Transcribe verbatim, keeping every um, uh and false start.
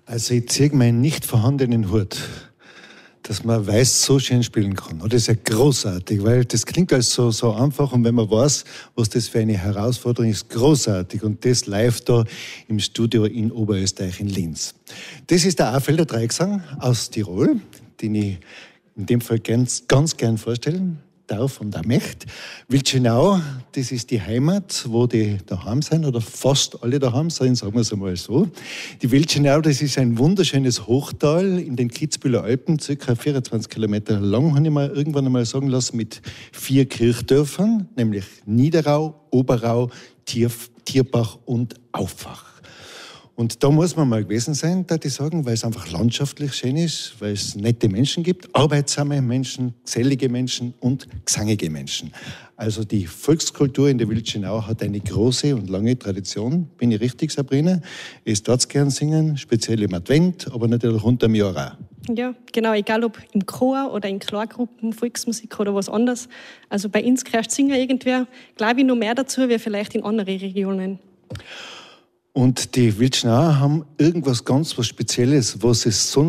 Also ich ziehe meinen nicht vorhandenen Hut, dass man weiß, so schön spielen kann. Das ist ja großartig, weil das klingt alles so, so einfach und wenn man weiß, was das für eine Herausforderung ist, großartig. Und das live da im Studio in Oberösterreich in Linz. Das ist der Afelder Dreigesang aus Tirol, den ich in dem Fall ganz, ganz gern vorstellen darf und auch möchte. Wilchenau, das ist die Heimat, wo die daheim sind, oder fast alle daheim sind, sagen wir es einmal so. Die Wilchenau, das ist ein wunderschönes Hochtal in den Kitzbüheler Alpen, circa vierundzwanzig Kilometer lang, habe ich mal irgendwann einmal sagen lassen, mit vier Kirchdörfern, nämlich Niederau, Oberau, Tierf, Tierbach und Auffach. Und da muss man mal gewesen sein, da die sagen, weil es einfach landschaftlich schön ist, weil es nette Menschen gibt, arbeitsame Menschen, gesellige Menschen und gesangige Menschen. Also die Volkskultur in der Wilchenau hat eine große und lange Tradition. Bin ich richtig, Sabrina? Ich darf gern singen, speziell im Advent, aber natürlich unter dem Jahr auch. Ja, genau, egal ob im Chor oder in Chorgruppen, Volksmusik oder was anderes. Also bei uns gehört singen irgendwer, glaube ich, noch mehr dazu, wie vielleicht in anderen Regionen. Und die Wilchenauer haben irgendwas ganz was Spezielles, was es sonst